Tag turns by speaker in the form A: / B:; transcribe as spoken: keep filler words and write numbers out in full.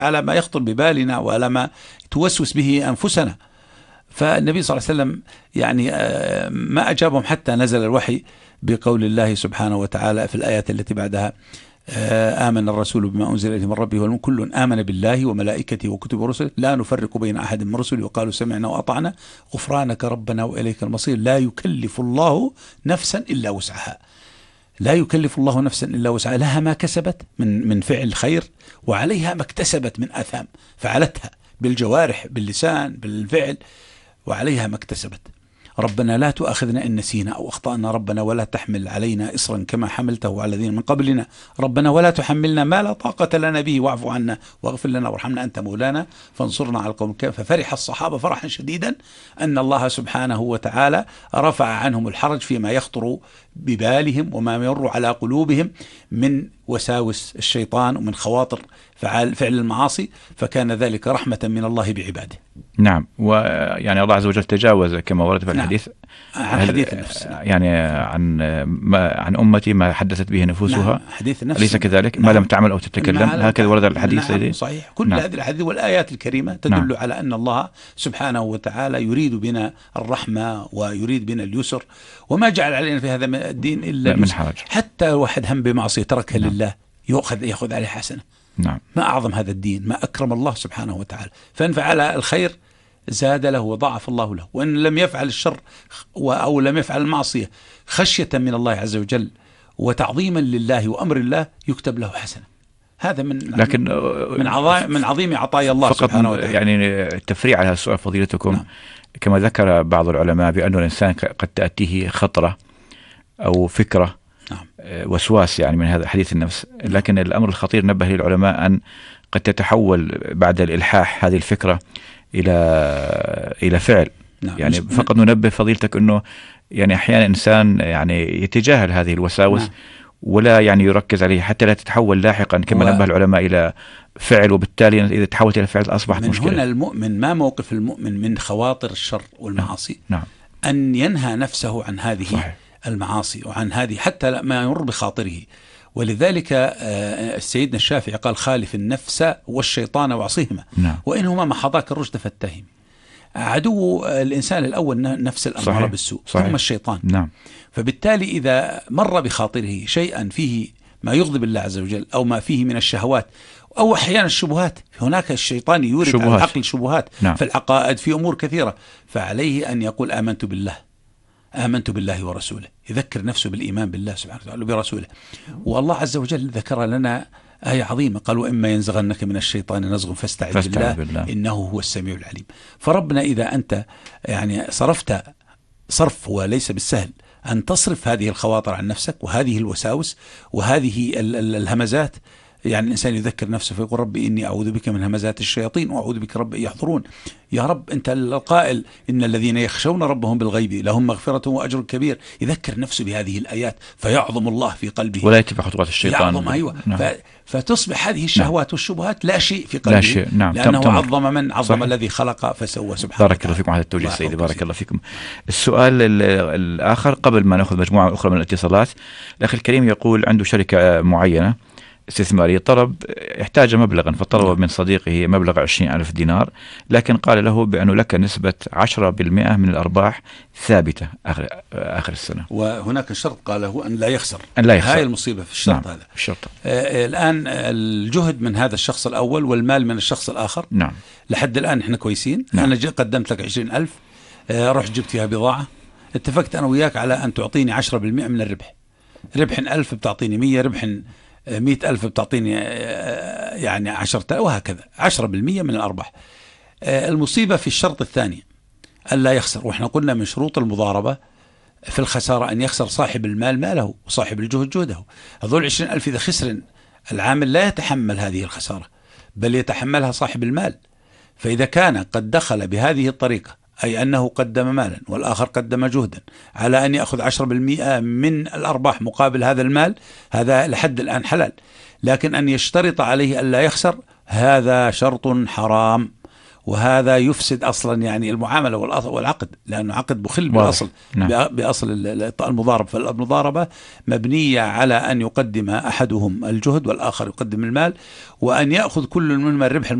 A: على ما يخطر ببالنا وعلى ما توسوس به أنفسنا. فالنبي صلى الله عليه وسلم يعني ما أجابهم حتى نزل الوحي بقول الله سبحانه وتعالى في الآيات التي بعدها: آمن الرسول بما أنزل إليه من ربه والمؤمنون كل آمن بالله وملائكته وكتبه ورسله لا نفرق بين أحد من رسله وقالوا سمعنا وأطعنا غفرانك ربنا وإليك المصير. لا يكلف الله نفسا إلا وسعها، لا يكلف الله نفسا إلا وسعها، لها ما كسبت من من فعل خير وعليها ما اكتسبت من آثام فعلتها بالجوارح باللسان بالفعل، وعليها ما اكتسبت. ربنا لا تؤاخذنا إن نسينا أو أخطأنا، ربنا ولا تحمل علينا إصرا كما حملته على الذين من قبلنا، ربنا ولا تحملنا ما لا طاقة لنا به واعف عنا واغفر لنا وارحمنا أنت مولانا فانصرنا على القوم الكافرين. ففرح الصحابة فرحا شديدا أن الله سبحانه وتعالى رفع عنهم الحرج فيما يخطر ببالهم وما يمر على قلوبهم من وساوس الشيطان ومن خواطر فعل فعل المعاصي، فكان ذلك رحمة من الله بعباده.
B: نعم، ويعني الله عز وجل تجاوز كما ورد في الحديث
A: نعم. عن حديث النفس،
B: يعني عن ما عن أمتي ما حدثت به نفوسها.
A: نعم. حديث النفس
B: أليس كذلك؟
A: نعم.
B: ما لم تعمل أو تتكلم، هكذا ورد الحديث.
A: نعم.
B: سيدي
A: صحيح. كل
B: نعم.
A: هذه الحديث والآيات الكريمة تدل نعم. على أن الله سبحانه وتعالى يريد بنا الرحمة ويريد بنا اليسر، وما جعل علينا في هذا الدين إلا
B: من حرج.
A: حتى واحد هم بمعصية تركها
B: نعم.
A: لله يأخذ يأخذ عليه حسنة.
B: نعم.
A: ما أعظم هذا الدين، ما أكرم الله سبحانه وتعالى. فإن فعل الخير زاد له وضاعف الله له، وإن لم يفعل الشر أو لم يفعل المعصية خشية من الله عز وجل وتعظيما لله وأمر الله يكتب له حسنة. هذا من
B: لكن
A: من عظيم من عظيم عطايا الله سبحانه وتعالى.
B: يعني التفريع على السؤال فضيلتكم. نعم. كما ذكر بعض العلماء بأن الإنسان قد تأتيه خطرة أو فكرة، نعم. وسواس يعني من هذا حديث النفس، لكن الأمر الخطير نبه للعلماء أن قد تتحول بعد الإلحاح هذه الفكرة إلى إلى فعل. نعم. يعني فقط ننبه فضيلتك أنه يعني أحيانا إنسان يعني يتجاهل هذه الوساوس. نعم. ولا يعني يركز عليه حتى لا تتحول لاحقا كما و... نبه العلماء إلى فعل، وبالتالي إذا تحولت إلى فعل أصبحت
A: من
B: مشكلة.
A: هنا المؤمن ما موقف المؤمن من خواطر الشر والمعاصي؟
B: نعم.
A: أن ينهى نفسه عن هذه
B: صحيح. المعاصي
A: وعن هذه حتى ما يمر بخاطره. ولذلك سيدنا الشافعي قال: خالف النفس والشيطان وعصيهما.
B: نعم.
A: وإنهما محضاك الرشد فاتهم. عدو الإنسان الأول نفس الأمارة بالسوء، ثم الشيطان.
B: نعم.
A: فبالتالي إذا مر بخاطره شيئا فيه ما يغضب الله عز وجل أو ما فيه من الشهوات أو أحيانا الشبهات، هناك الشيطان يورد شبهات. على العقل شبهات. نعم. في العقائد في أمور كثيرة، فعليه أن يقول: آمنت بالله آمنت بالله ورسوله، يذكر نفسه بالإيمان بالله سبحانه وتعالى وبرسوله. والله عز وجل ذكر لنا آية عظيمة، قال: وإما ينزغنك من الشيطان نزغ فاستعذ بالله, بالله إنه هو السميع العليم. فربنا إذا أنت يعني صرفت صرف وليس بالسهل أن تصرف هذه الخواطر عن نفسك وهذه الوساوس وهذه الهمزات، يعني الإنسان يذكر نفسه فيقول: ربي إني أعوذ بك من همزات الشياطين وأعوذ بك رب أن يحضرون. يا رب أنت القائل: إن الذين يخشون ربهم بالغيب لهم مغفرة وأجر كبير. يذكر نفسه بهذه الآيات فيعظم الله في قلبه
B: ولا يتبع خطوات الشيطان.
A: يعظم أيوة. نعم. فتصبح هذه الشهوات. نعم. والشبهات لا شيء في قلبه.
B: لا شيء. نعم.
A: لأنه
B: تمر.
A: عظم من عظم صحيح. الذي خلق فسوى سبحانه.
B: بارك الله فيكم على التوجيه سيدي، بارك الله فيكم. السؤال الآخر قبل ما نأخذ مجموعة أخرى من الاتصالات، الأخ الكريم يقول عنده شركة معينة استثماري، طلب يحتاج مبلغا، فطلب من صديقه مبلغ عشرين ألف دينار، لكن قال له بأنه لك نسبة عشرة بالمئة من الأرباح ثابتة آخر, آخر السنة.
A: وهناك شرط قاله أن لا يخسر.
B: أن لا يخسر.
A: هاي المصيبة في الشرط. نعم. هذا
B: الشرط.
A: آه الآن الجهد من هذا الشخص الأول والمال من الشخص الآخر.
B: نعم.
A: لحد الآن إحنا كويسين. نعم. أنا قدمت لك عشرين ألف، آه رحت جبت فيها بضاعة، اتفقت أنا وياك على أن تعطيني عشرة بالمئة من الربح. ربح ألف بتعطيني مية، ربح مئة ألف بتعطيني يعني عشرة، وهكذا عشرة بالمئة من الأرباح. المصيبة في الشرط الثاني ألا يخسر، وإحنا قلنا من شروط المضاربة في الخسارة أن يخسر صاحب المال ماله وصاحب الجهد جهده. هذول عشرين ألف إذا خسر العامل لا يتحمل هذه الخسارة بل يتحملها صاحب المال. فإذا كان قد دخل بهذه الطريقة، أي أنه قدم مالا والآخر قدم جهدا على أن يأخذ عشرة بالمئة من الأرباح مقابل هذا المال، هذا لحد الآن حلال. لكن أن يشترط عليه ألا يخسر هذا شرط حرام، وهذا يفسد أصلا يعني المعاملة والعقد، لأنه عقد مخل بأصل نعم. بأصل المضاربة. فالمضاربة مبنية على أن يقدم أحدهم الجهد والآخر يقدم المال، وأن يأخذ كل منهما الربح